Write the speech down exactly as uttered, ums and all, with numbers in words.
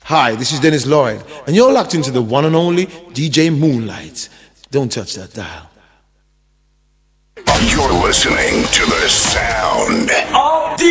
Hi, this is Dennis Lloyd, and you're locked into the one and only D J Moonlight. Don't touch that dial. You're listening to the sound. Oh.